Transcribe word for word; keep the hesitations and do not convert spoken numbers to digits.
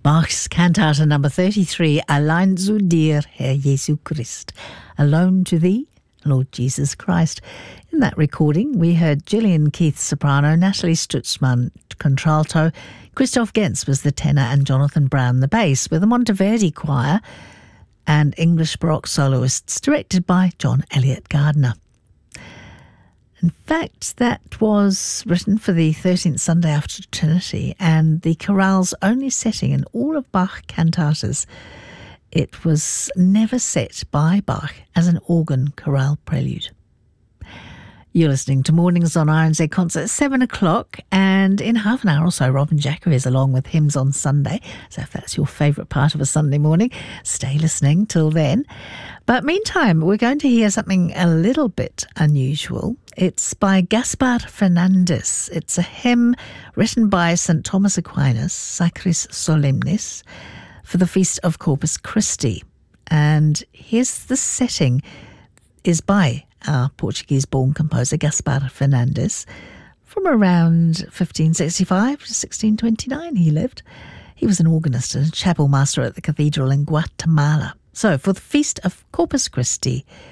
Bach's cantata number thirty-three, Allein zu dir, Herr Jesu Christ. Alone to thee, Lord Jesus Christ. In that recording, we heard Gillian Keith soprano, Natalie Stutzman contralto, Christoph Gens was the tenor, and Jonathan Brown the bass, with the Monteverdi Choir and English Baroque soloists, directed by John Elliott Gardner. In fact, that was written for the thirteenth Sunday after Trinity and the chorale's only setting in all of Bach cantatas. It was never set by Bach as an organ chorale prelude. You're listening to Mornings on R N Z Concert at seven o'clock, and in half an hour or so, Robin Jackery is along with Hymns on Sunday. So if that's your favourite part of a Sunday morning, stay listening till then. But meantime, we're going to hear something a little bit unusual. It's by Gaspar Fernandez. It's a hymn written by Saint Thomas Aquinas, Sacris Solemnis, for the Feast of Corpus Christi. And here's the setting, is by our Portuguese-born composer Gaspar Fernandez. From around fifteen sixty-five to sixteen twenty-nine he lived. He was an organist and a chapel master at the cathedral in Guatemala. So for the Feast of Corpus Christi,